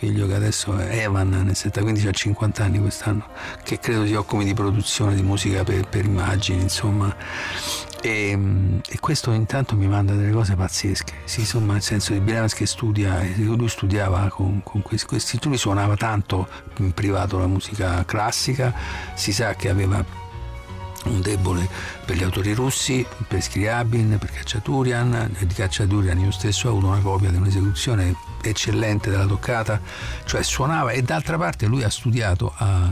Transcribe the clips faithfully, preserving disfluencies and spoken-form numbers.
figlio che adesso è Evan, nel settanta, quindi ha cinquanta anni quest'anno, che credo si occupi di produzione di musica per, per immagini, insomma. E, e questo intanto mi manda delle cose pazzesche, sì, insomma, nel senso di Bill Evans che studia, lui studiava con, con questi, questi, lui suonava tanto in privato la musica classica, si sa che aveva un debole per gli autori russi, per Scriabin, per Khachaturian, di Khachaturian io stesso ho avuto una copia di un'esecuzione eccellente della toccata, cioè suonava, e d'altra parte lui ha studiato a,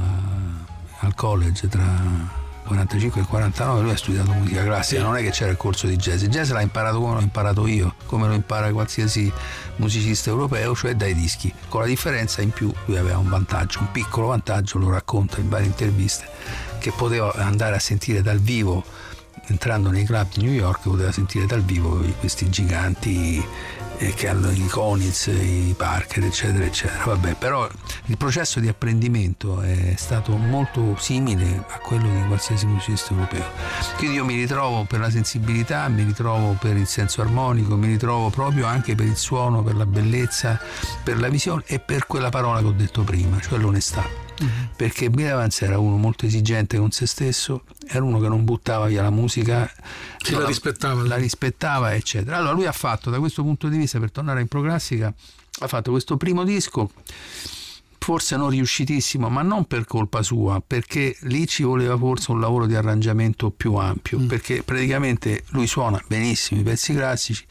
al college tra quarantacinque e quarantanove, lui ha studiato musica classica, non è che c'era il corso di jazz, il jazz l'ha imparato come l'ho imparato io, come lo impara qualsiasi musicista europeo, cioè dai dischi, con la differenza in più lui aveva un vantaggio, un piccolo vantaggio, lo racconta in varie interviste, che poteva andare a sentire dal vivo, entrando nei club di New York poteva sentire dal vivo questi giganti eh, che hanno i Konitz, i Parker, eccetera eccetera. Vabbè, però il processo di apprendimento è stato molto simile a quello di qualsiasi musicista europeo, quindi io mi ritrovo per la sensibilità, mi ritrovo per il senso armonico, mi ritrovo proprio anche per il suono, per la bellezza, per la visione e per quella parola che ho detto prima, cioè l'onestà. Mm-hmm. Perché Bill Evans era uno molto esigente con se stesso, era uno che non buttava via la musica, che la, la rispettava la rispettava eccetera. Allora lui ha fatto, da questo punto di vista, per tornare in Proclassica, ha fatto questo primo disco forse non riuscitissimo, ma non per colpa sua, perché lì ci voleva forse un lavoro di arrangiamento più ampio, mm. perché praticamente lui suona benissimo i pezzi classici,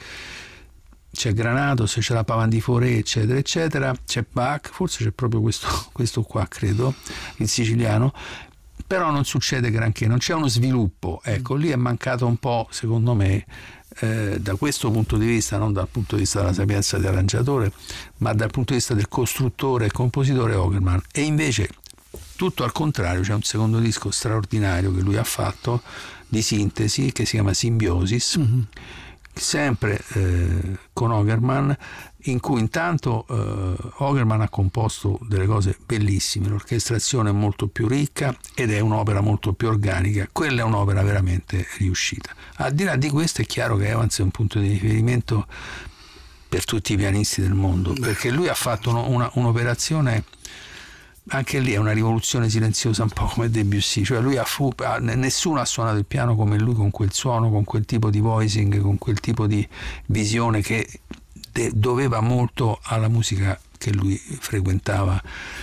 c'è Granados, c'è la Pavane di Fauré, eccetera eccetera, c'è Bach, forse c'è proprio questo, questo qua credo, il siciliano, però non succede granché, non c'è uno sviluppo, ecco, lì è mancato un po', secondo me, eh, da questo punto di vista, non dal punto di vista della sapienza di arrangiatore, ma dal punto di vista del costruttore e compositore Ogerman. E invece tutto al contrario, c'è un secondo disco straordinario che lui ha fatto di sintesi che si chiama Symbiosis, mm-hmm. sempre eh, con Ogerman, in cui intanto eh, Ogerman ha composto delle cose bellissime, l'orchestrazione è molto più ricca ed è un'opera molto più organica, quella è un'opera veramente riuscita. Al di là di questo è chiaro che Evans è un punto di riferimento per tutti i pianisti del mondo, perché lui ha fatto uno, una, un'operazione, anche lì è una rivoluzione silenziosa, un po' come Debussy, cioè lui ha fu, ha, nessuno ha suonato il piano come lui, con quel suono, con quel tipo di voicing, con quel tipo di visione che de, doveva molto alla musica che lui frequentava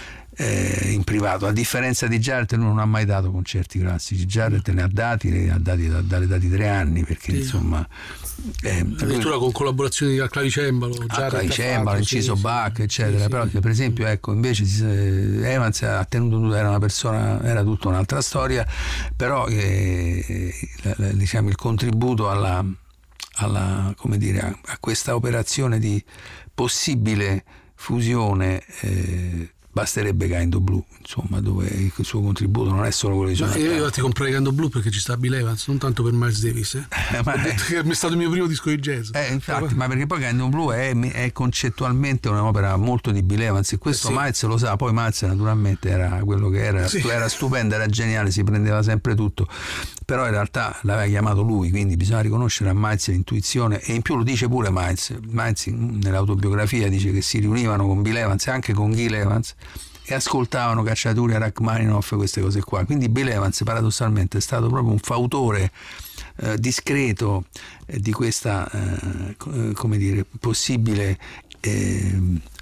eh, in privato. A differenza di Jarrett, lui non ha mai dato concerti classici, Jarrett ne ha dati, ne ha dati da, dalle dati tre anni, perché sì. insomma Eh, addirittura con collaborazioni al clavicembalo, al clavicembalo, inciso sì, Bach, eccetera. Sì, però sì. per esempio, ecco, invece Evans ha tenuto, era una persona, era tutta un'altra storia, però eh, diciamo il contributo alla, alla come dire, a, a questa operazione di possibile fusione eh, basterebbe Kind of Blue, insomma, dove il suo contributo non è solo quello di suonare. Io infatti comprei Kind of Blue perché ci sta Bill Evans, non tanto per Miles Davis, eh. Eh, ma ho detto è, che è stato il mio primo disco di jazz. Eh, infatti, eh, ma perché poi Kind of Blue è, è concettualmente un'opera molto di Bill Evans, e questo sì. Miles lo sa, poi Miles naturalmente era quello che era, sì. era stupendo, era geniale, si prendeva sempre tutto, però in realtà l'aveva chiamato lui, quindi bisogna riconoscere a Miles l'intuizione, e in più lo dice pure Miles, Miles nell'autobiografia dice che si riunivano con Bill Evans e anche con Gil Evans e ascoltavano Khachaturian, Rachmaninoff, queste cose qua. Quindi Bill Evans paradossalmente è stato proprio un fautore eh, discreto eh, di questa eh, come dire possibile eh,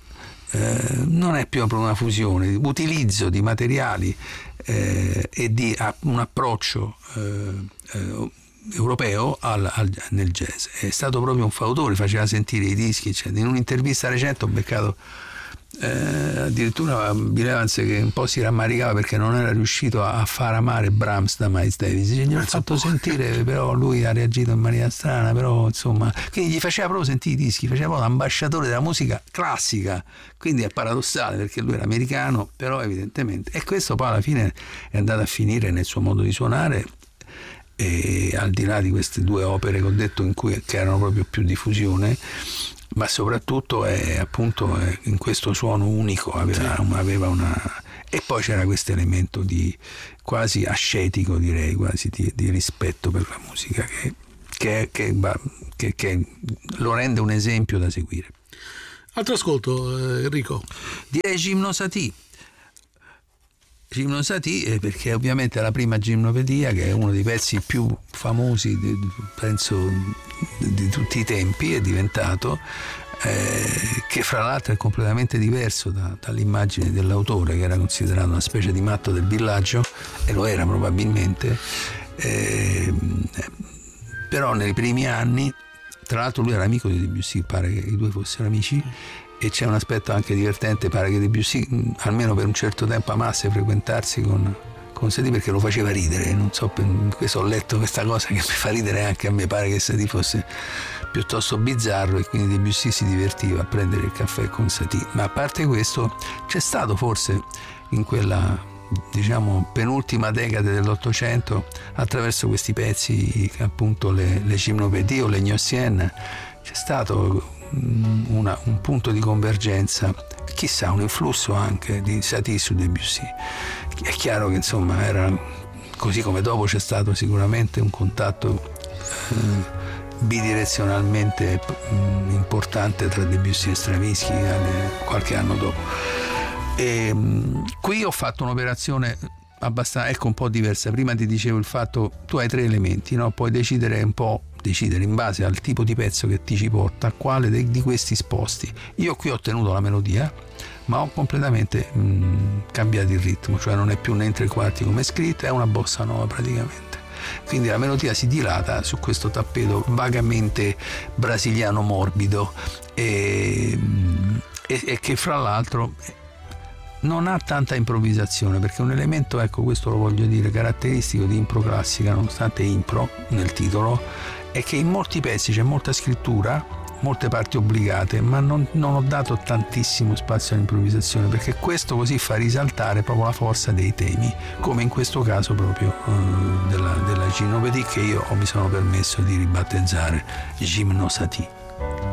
eh, non è più proprio una fusione, utilizzo di materiali eh, e di a, un approccio eh, eh, europeo al, al, nel jazz. È stato proprio un fautore, faceva sentire i dischi, cioè, in un'intervista recente ho beccato Eh, addirittura Bill Evans che un po' si rammaricava perché non era riuscito a, a far amare Brahms da Miles Davis, gli ho fatto sentire, però lui ha reagito in maniera strana, però insomma, quindi gli faceva proprio sentire i dischi, faceva proprio l'ambasciatore della musica classica, quindi è paradossale perché lui era americano, però evidentemente, e questo poi alla fine è andato a finire nel suo modo di suonare. E al di là di queste due opere che ho detto in cui che erano proprio più diffusione, ma soprattutto è appunto è, in questo suono unico aveva, sì. aveva una, e poi c'era questo elemento di quasi ascetico, direi quasi di, di rispetto per la musica che, che, che, che, che lo rende un esempio da seguire. Altro ascolto, eh, Enrico. Direi Gymnosati. Gymnosati perché ovviamente è la prima gimnopedia, che è uno dei pezzi più famosi, di, penso, di, di tutti i tempi, è diventato, eh, che fra l'altro è completamente diverso da, dall'immagine dell'autore, che era considerato una specie di matto del villaggio, e lo era probabilmente, eh, però nei primi anni, tra l'altro lui era amico di Debussy, pare che i due fossero amici. E c'è un aspetto anche divertente, pare che Debussy almeno per un certo tempo amasse frequentarsi con, con Satie perché lo faceva ridere. Non so, per questo ho letto questa cosa che mi fa ridere anche a me, pare che Satie fosse piuttosto bizzarro e quindi Debussy si divertiva a prendere il caffè con Satie. Ma a parte questo c'è stato forse in quella, diciamo, penultima decade dell'Ottocento, attraverso questi pezzi, appunto le, le gymnopédies o le gnossiennes, c'è stato Una, un punto di convergenza, chissà, un influsso anche di Satie su Debussy. È chiaro che insomma era così, come dopo c'è stato sicuramente un contatto eh, bidirezionalmente mh, importante tra Debussy e Stravinsky eh, qualche anno dopo. E, mh, qui ho fatto un'operazione abbastanza, ecco, un po' diversa. Prima ti dicevo il fatto, tu hai tre elementi, no? Puoi decidere un po', decidere in base al tipo di pezzo che ti ci porta, a quale de- di questi sposti. Io qui ho tenuto la melodia, ma ho completamente mh, cambiato il ritmo, cioè non è più né in tre quarti come è scritto, è una bossa nova praticamente. Quindi la melodia si dilata su questo tappeto vagamente brasiliano morbido e, e, e che fra l'altro non ha tanta improvvisazione, perché un elemento, ecco, questo lo voglio dire, caratteristico di impro classica, nonostante impro nel titolo, è che in molti pezzi c'è molta scrittura, molte parti obbligate, ma non, non ho dato tantissimo spazio all'improvvisazione, perché questo così fa risaltare proprio la forza dei temi, come in questo caso proprio uh, della, della gymnopédie, che io mi sono permesso di ribattezzare Gymnosati.